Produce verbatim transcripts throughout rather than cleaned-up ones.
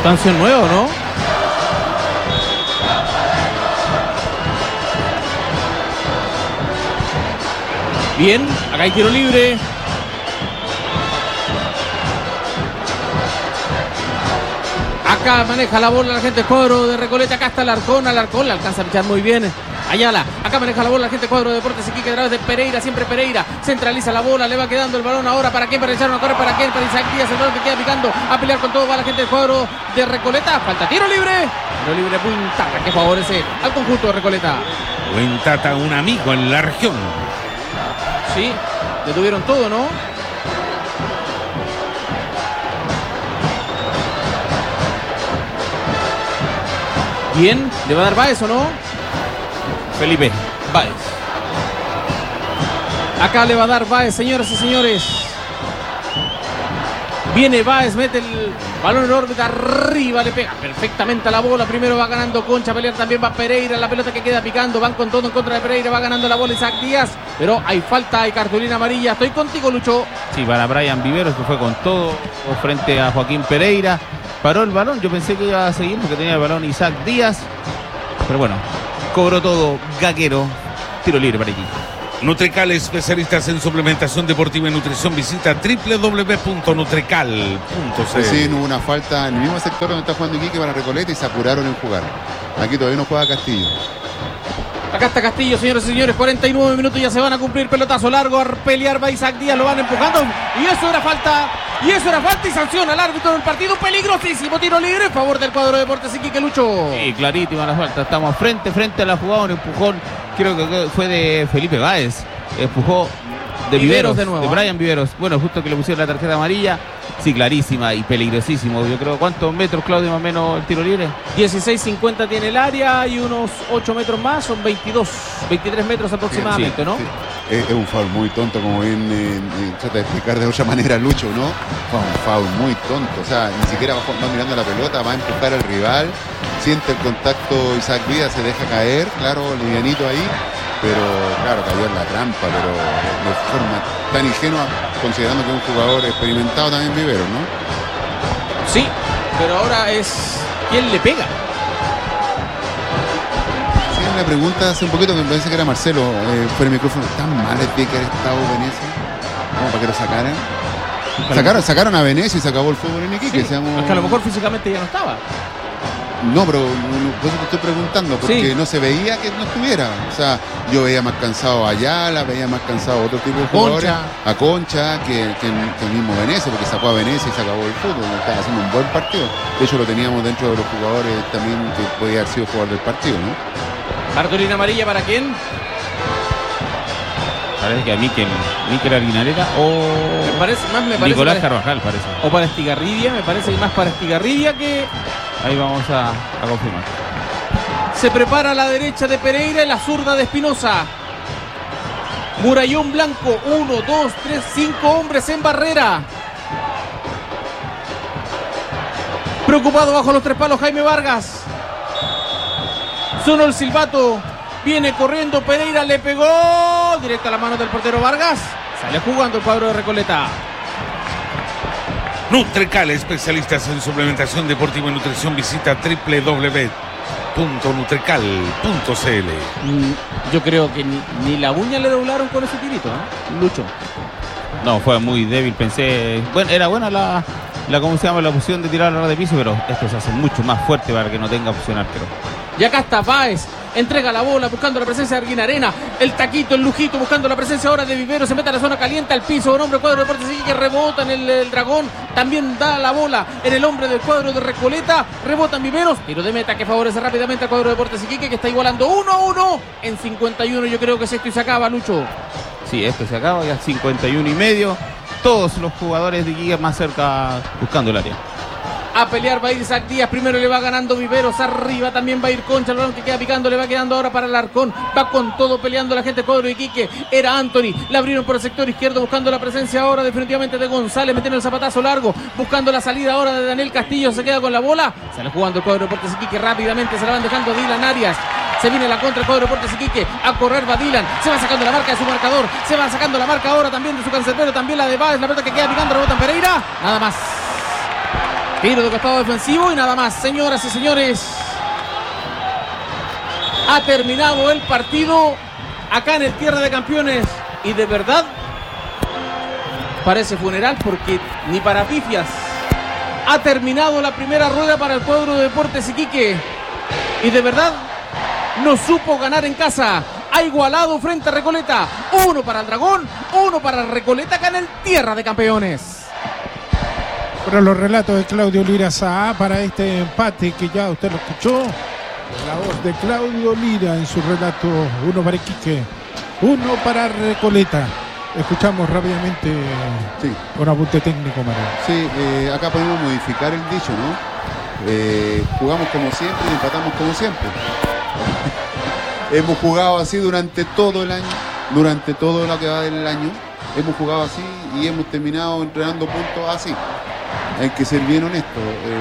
Canción nueva, ¿no? Bien, acá hay tiro libre. Acá maneja la bola la gente cuadro de Recoleta. Acá está Alarcón. Alarcón la alcanza a pichar muy bien. Ayala. Acá maneja la bola la gente cuadro de Deportes Iquique a través de Pereira. Siempre Pereira. Centraliza la bola. Le va quedando el balón ahora. ¿Para quién? Para echar una corre. ¿Para quién? Para Isaac Díaz. El balón que queda picando. A pelear con todo. Va la gente del cuadro de Recoleta. Falta tiro libre. Tiro libre Puintata que favorece al conjunto de Recoleta. Puintata, un amigo en la región. Sí. Detuvieron todo, ¿no? Bien, ¿le va a dar Báez o no? Felipe Báez. Acá le va a dar Báez, señoras y señores. Viene Báez, mete el balón en órbita, arriba, le pega perfectamente a la bola. Primero va ganando Concha, a pelear también va Pereira. La pelota que queda picando, van con todo en contra de Pereira. Va ganando la bola Isaac Díaz, pero hay falta, hay cartulina amarilla. Estoy contigo, Lucho. Sí, para Brian Viveros, que fue con todo frente a Joaquín Pereira. Paró el balón, yo pensé que iba a seguir porque tenía el balón Isaac Díaz. Pero bueno, cobró todo Gaguero. Tiro libre para Iquique. Nutrecal, especialistas en suplementación deportiva y nutrición. Visita doble u doble u doble u punto nutrecal punto c l. Sí, no hubo una falta en el mismo sector donde está jugando Iquique para Recoleta y se apuraron en jugar. Aquí todavía no juega Castillo. Acá está Castillo, señores y señores, cuarenta y nueve minutos, ya se van a cumplir. Pelotazo largo, a pelear va Isaac Díaz, lo van empujando. Y eso era falta, y eso era falta y sanciona al árbitro del partido. Peligrosísimo tiro libre en favor del cuadro de Deportes Iquique, Lucho. Sí, clarísima la falta. Estamos frente, frente a la jugada, un empujón. Creo que fue de Felipe Báez. Empujó de Viveros Viveros, de nuevo, de Brian Viveros. Bueno, justo que le pusieron la tarjeta amarilla. Sí, clarísima y peligrosísimo. Yo creo, ¿cuántos metros, Claudio, más o menos el tiro libre? dieciséis cincuenta tiene el área y unos ocho metros más, son veintidós, veintitrés metros aproximadamente, Sí, ¿no? sí. Es, es un foul muy tonto, como bien eh, eh, trata de explicar de otra manera Lucho, ¿no? Fue un foul muy tonto, o sea, ni siquiera va, va mirando la pelota, va a empujar al rival, siente el contacto Isaac Díaz, se deja caer, claro, livianito ahí, pero claro, cayó en la trampa, pero de forma tan ingenua, considerando que es un jugador experimentado también Viveros, ¿no? Sí, pero ahora es ¿quién le pega? Sí, una pregunta hace un poquito que me parece que era Marcelo, eh, fuera el micrófono, ¿tan mal el pie que ha estado Venecia? ¿Cómo para que lo sacaran? Sacaron, sacaron a Venecia y se acabó el fútbol en Iquique. Sí, seamos... es que a lo mejor físicamente ya no estaba. No, pero no, por eso te estoy preguntando, porque Sí. no se veía que no estuviera. O sea, yo veía más cansado a Ayala, veía más cansado a otro tipo de jugadores, Concha. a Concha, que, que, que el mismo Venecia, porque sacó a Venecia y se acabó el fútbol. Estaba haciendo un buen partido. De hecho, lo teníamos dentro de los jugadores también que podía haber sido jugador del partido, ¿no? Cartulina amarilla para quién? Parece que a Miquel, Miquel Arguinareta o Me parece, más me parece Nicolás para, Carvajal, parece. o para Estigarribia, me parece más para Estigarribia que Ahí vamos a, a confirmar. se prepara a la derecha de Pereira y la zurda de Espinosa. Murallón blanco, uno, dos, tres, cinco hombres en barrera. Preocupado bajo los tres palos Jaime Vargas. Sonó el silbato. Viene corriendo Pereira, le pegó directo a la mano del portero Vargas. Sale jugando el cuadro de Recoleta. Nutrecal, especialistas en suplementación deportiva y nutrición. Visita doble u doble u doble u punto nutrecal punto c l. Mm, Yo creo que ni, ni la uña le doblaron con ese tirito, ¿no? Lucho. No, fue muy débil, pensé. Bueno, era buena la, la ¿cómo se llama? La opción de tirar la red de piso, pero esto se hace mucho más fuerte para que no tenga opción arquero. Y acá está Báez. Entrega la bola buscando la presencia de Arguinarena. El taquito, el lujito buscando la presencia ahora de Vivero. Se mete a la zona caliente al piso. Un hombre del cuadro de Deportes Iquique que rebota en el, el dragón. También da la bola en el hombre del cuadro de Recoleta. Rebota en Viveros. Tiro de meta que favorece rápidamente al cuadro de Deportes Iquique que está igualando uno a uno en cincuenta y uno. Yo creo que es esto y se acaba, Lucho. Sí, esto se acaba, ya cincuenta y uno y medio. Todos los jugadores de Iquique más cerca buscando el área. A pelear va a ir Isaac Díaz, primero le va ganando Viveros, arriba también va a ir Concha, el balón que queda picando, le va quedando ahora para Alarcón, va con todo peleando la gente cuadro de Iquique, era Anthony, la abrieron por el sector izquierdo buscando la presencia ahora definitivamente de González, metiendo el zapatazo largo, buscando la salida ahora de Daniel Castillo, se queda con la bola, sale jugando el cuadro de Deportes Iquique rápidamente, se la van dejando Dylan Arias. Se viene la contra el cuadro de Deportes Iquique. A correr va Dylan. Se va sacando la marca de su marcador. Se va sacando la marca ahora también de su cancerbero. También la de Báez. La pelota que queda picando. Rebota en Pereira. Nada más. Tiro de costado defensivo y nada más. Señoras y señores, ha terminado el partido acá en el Tierra de Campeones. Y de verdad parece funeral, porque ni para pifias ha terminado la primera rueda para el cuadro de Deportes Iquique. Y de verdad no supo ganar en casa. Ha igualado frente a Recoleta. Uno para el Dragón, uno para Recoleta acá en el Tierra de Campeones. Para los relatos de Claudio Lira Saá para este empate que ya usted lo escuchó. La voz de Claudio Lira en su relato. Uno para Iquique, uno para Recoleta. Escuchamos rápidamente Sí. con apunte técnico, Mario. Sí, eh, acá podemos modificar el dicho, ¿no? Eh, jugamos como siempre y empatamos como siempre. Hemos jugado así durante todo el año, durante todo lo que va del año. Hemos jugado así y hemos terminado entregando puntos así. Hay que ser bien honesto.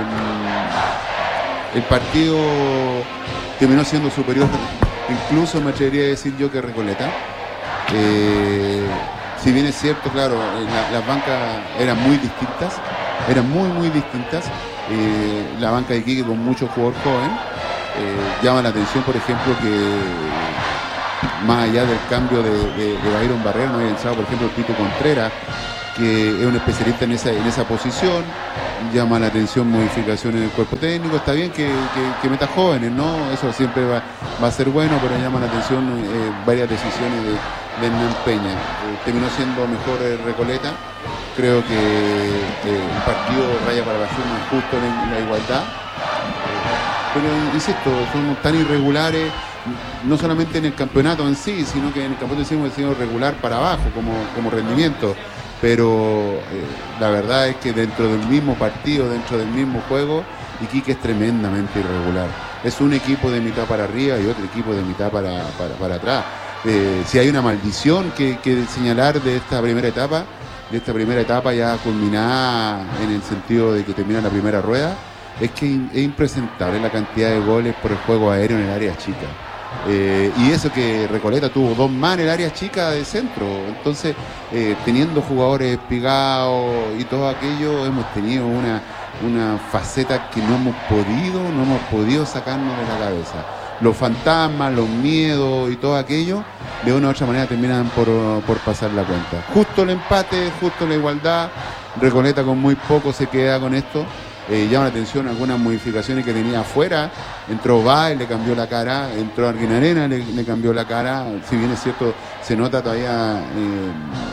El, el partido terminó siendo superior, incluso me atrevería a decir yo que Recoleta. Eh, si bien es cierto, claro, la, las bancas eran muy distintas, eran muy muy distintas. Eh, la banca de Iquique con mucho jugador joven. Eh, llama la atención, por ejemplo, que más allá del cambio de, de, de Byron Barrera, no había pensado, por ejemplo, el Pito Contreras, que es un especialista en esa, en esa posición. Llama la atención modificaciones del cuerpo técnico. Está bien que, que, que meta jóvenes, ¿no? Eso siempre va, va a ser bueno, pero llama la atención eh, varias decisiones de, de Hernán Peña. Eh, terminó siendo mejor eh, Recoleta. Creo que eh, el partido raya para la firma justo en la igualdad. Pero insisto, somos tan irregulares, no solamente en el campeonato en sí, sino que en el campeonato en sí hemos sido regular para abajo como, como rendimiento. Pero eh, la verdad es que dentro del mismo partido, dentro del mismo juego, Iquique es tremendamente irregular. Es un equipo de mitad para arriba y otro equipo de mitad para, para, para atrás. Eh, si hay una maldición que, que señalar de esta primera etapa, de esta primera etapa ya culminada en el sentido de que termina la primera rueda, es que es impresentable la cantidad de goles por el juego aéreo en el área chica. Eh, y eso que Recoleta tuvo dos más en el área chica de centro. Entonces, eh, teniendo jugadores espigados y todo aquello, hemos tenido una, una faceta que no hemos podido, no hemos podido sacarnos de la cabeza. Los fantasmas, los miedos y todo aquello, de una u otra manera terminan por, por pasar la cuenta. Justo el empate, justo la igualdad. Recoleta con muy poco se queda con esto. Eh, llama la atención algunas modificaciones que tenía afuera. Entró Baez, le cambió la cara. Entró Arguin Arena, le, le cambió la cara. Si bien es cierto, se nota todavía eh,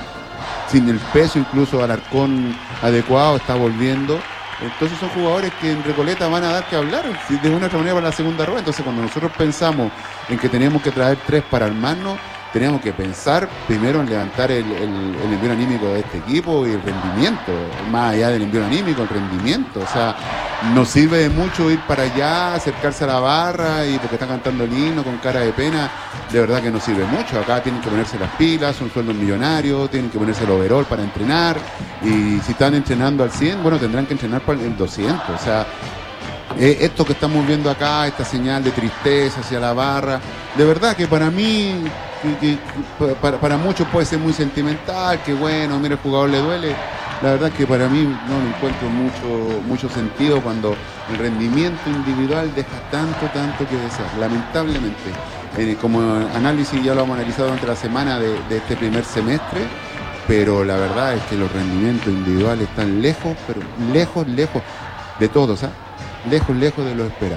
sin el peso, incluso Alarcón adecuado, está volviendo. Entonces son jugadores que en Recoleta van a dar que hablar de una u otra manera para la segunda rueda. Entonces cuando nosotros pensamos en que teníamos que traer tres para armarnos, teníamos que pensar primero en levantar el, el, el envío anímico de este equipo y el rendimiento, más allá del envío anímico, el rendimiento. O sea, nos sirve de mucho ir para allá, acercarse a la barra y porque está cantando el himno con cara de pena, de verdad que nos sirve mucho. Acá tienen que ponerse las pilas, son sueldos millonarios, tienen que ponerse el overall para entrenar, y si están entrenando al cien, bueno, tendrán que entrenar para el doscientos. O sea, Eh, esto que estamos viendo acá, esta señal de tristeza hacia la barra, de verdad que para mí, que, que, para, para muchos puede ser muy sentimental, que bueno, mira, el jugador le duele. La verdad que para mí no le encuentro mucho, mucho sentido cuando el rendimiento individual deja tanto, tanto que desear, lamentablemente. Eh, como análisis ya lo hemos analizado durante la semana de, de este primer semestre, pero la verdad es que los rendimientos individuales están lejos, pero lejos, lejos de todos, ¿ah? Lejos, lejos de lo esperado.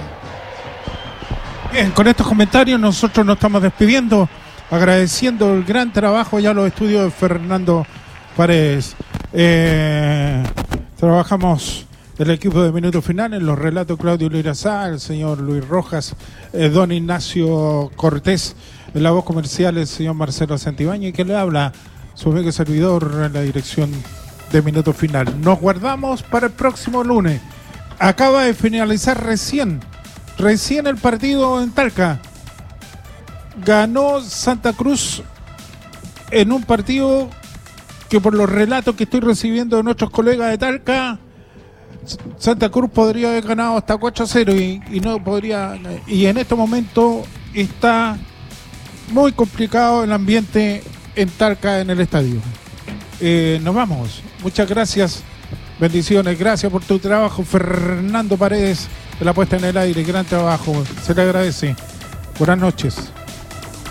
Bien, con estos comentarios nosotros nos estamos despidiendo, agradeciendo el gran trabajo ya los estudios de Fernando Paredes. Eh, trabajamos el equipo de Minuto Final en los relatos Claudio Lira Saá, el señor Luis Rojas, eh, don Ignacio Cortés, en la voz comercial el señor Marcelo Santibáñez, que le habla su amigo servidor en la dirección de Minuto Final. Nos guardamos para el próximo lunes. Acaba de finalizar recién, recién el partido en Talca. Ganó Santa Cruz en un partido que, por los relatos que estoy recibiendo de nuestros colegas de Talca, Santa Cruz podría haber ganado hasta cuatro a cero y, y no podría, y en este momento está muy complicado el ambiente en Talca en el estadio. Eh, nos vamos. Muchas gracias Bendiciones, gracias por tu trabajo, Fernando Paredes, de la puesta en el aire, gran trabajo, se le agradece. Buenas noches.